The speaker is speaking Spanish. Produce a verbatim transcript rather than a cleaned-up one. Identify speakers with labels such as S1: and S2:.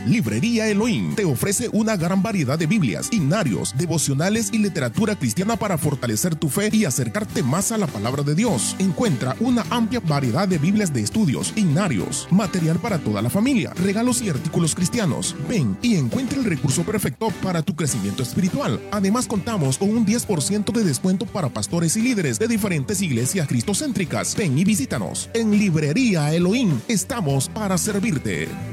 S1: Librería Elohim te ofrece una gran variedad de Biblias, himnarios, devocionales y literatura cristiana para fortalecer tu fe y acercarte más a la palabra de Dios. Encuentra una amplia variedad de Biblias de estudios, himnarios, material para toda la familia, regalos y artículos cristianos. Ven y encuentra el recurso perfecto para tu crecimiento espiritual. Además, contamos con un diez por ciento de descuento para pastores y líderes de diferentes iglesias cristocéntricas. Ven y visítanos. En Librería Elohim estamos para servirte.